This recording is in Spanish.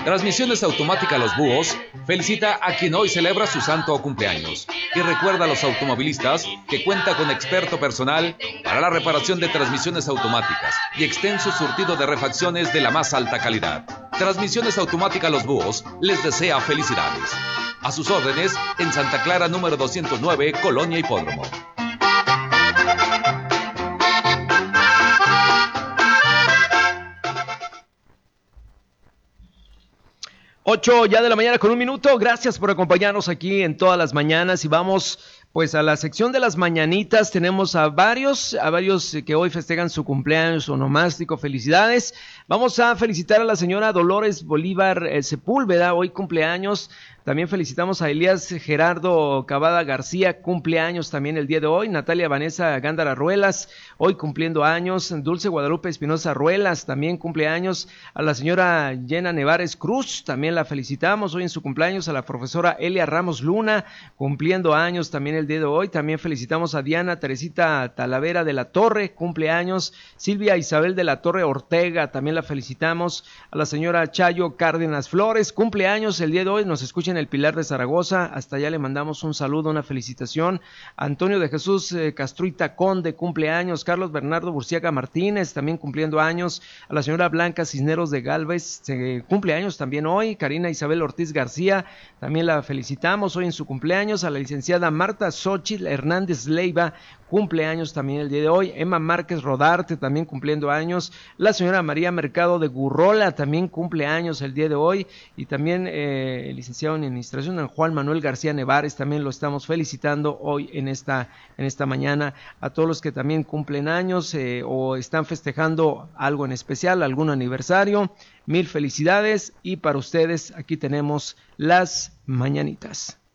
Transmisiones Automática Los Búhos felicita a quien hoy celebra su santo o cumpleaños y recuerda a los automovilistas que cuenta con experto personal para la reparación de transmisiones automáticas y extenso surtido de refacciones de la más alta calidad. Transmisiones Automática Los Búhos les desea felicidades. A sus órdenes en Santa Clara número 209, Colonia Hipódromo. 8 ya de la mañana con 1 minuto. Gracias por acompañarnos aquí en todas las mañanas y vamos pues a la sección de las mañanitas. Tenemos a varios que hoy festejan su cumpleaños onomástico. Felicidades. Vamos a felicitar a la señora Dolores Bolívar Sepúlveda, hoy cumpleaños. También felicitamos a Elías Gerardo Cavada García, cumpleaños también el día de hoy. Natalia Vanessa Gándara Ruelas, hoy cumpliendo años. Dulce Guadalupe Espinosa Ruelas, también cumpleaños. A la señora Yena Nevares Cruz, también la felicitamos hoy en su cumpleaños. A la profesora Elia Ramos Luna, cumpliendo años también el día de hoy. También felicitamos a Diana Teresita Talavera de la Torre, cumpleaños. Silvia Isabel de la Torre Ortega, también la felicitamos. A la señora Chayo Cárdenas Flores, cumpleaños el día de hoy. Nos escuchan el Pilar de Zaragoza, hasta allá le mandamos un saludo, una felicitación. Antonio de Jesús Castruita Conde, cumpleaños. Carlos Bernardo Burciaga Martínez, también cumpliendo años. A la señora Blanca Cisneros de Galvez, cumpleaños también hoy. Karina Isabel Ortiz García, también la felicitamos hoy en su cumpleaños. A la licenciada Marta Xochitl Hernández Leiva, cumpleaños también el día de hoy. Emma Márquez Rodarte, también cumpliendo años. La señora María Mercado de Gurrola, también cumpleaños el día de hoy. Y también el licenciado en administración Juan Manuel García Nevares, también lo estamos felicitando hoy en esta mañana. A todos los que también cumplen años o están festejando algo en especial, algún aniversario, mil felicidades. Y para ustedes aquí tenemos las mañanitas.